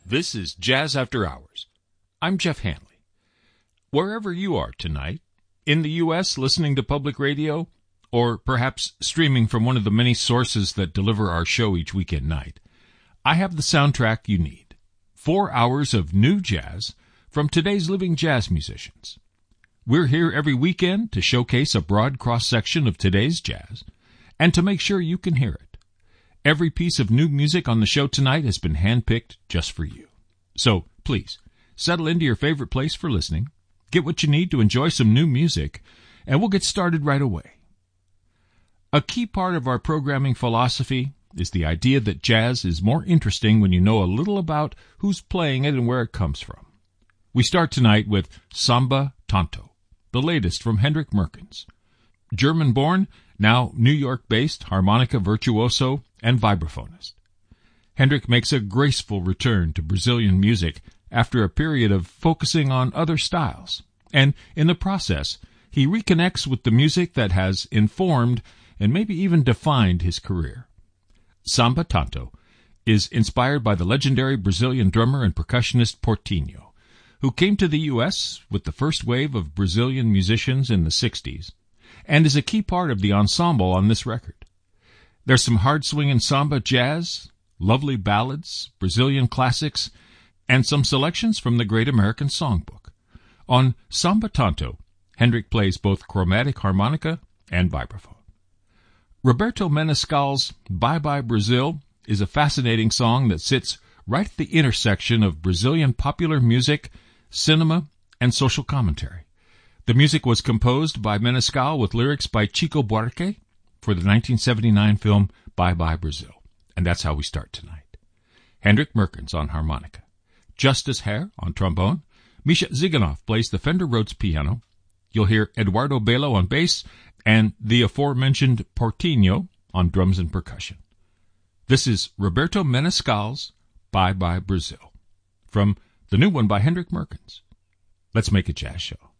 This is Jazz After Hours. I'm Jeff Hanley. Wherever you are tonight, in the U.S. listening to public radio, or perhaps streaming from one of the many sources that deliver our show each weekend night, I have the soundtrack you need. 4 hours of new jazz from today's living jazz musicians. We're here every weekend to showcase a broad cross-section of today's jazz and to make sure you can hear it. Every piece of new music on the show tonight has been handpicked just for you. So, please, settle into your favorite place for listening, get what you need to enjoy some new music, and we'll get started right away. A key part of our programming philosophy is the idea that jazz is more interesting when you know a little about who's playing it and where it comes from. We start tonight with Samba Tanto, the latest from Hendrik Merkens. German-born, now New York-based harmonica virtuoso and vibraphonist. Hendrik makes a graceful return to Brazilian music after a period of focusing on other styles, and in the process, he reconnects with the music that has informed and maybe even defined his career. Samba Tanto is inspired by the legendary Brazilian drummer and percussionist Portinho, who came to the U.S. with the first wave of Brazilian musicians in the 60s, and is a key part of the ensemble on this record. There's some hard-swinging samba jazz, lovely ballads, Brazilian classics, and some selections from the Great American Songbook. On Samba Tanto, Hendrik plays both chromatic harmonica and vibraphone. Roberto Menescal's Bye Bye Brazil is a fascinating song that sits right at the intersection of Brazilian popular music, cinema, and social commentary. The music was composed by Menescal with lyrics by Chico Buarque for the 1979 film Bye Bye Brazil. And that's how we start tonight. Hendrik Merkens on harmonica. Justus Herr on trombone. Misha Ziganov plays the Fender Rhodes piano. You'll hear Eduardo Belo on bass and the aforementioned Portinho on drums and percussion. This is Roberto Menescal's Bye Bye Brazil from the new one by Hendrik Merkens. Let's make a jazz show.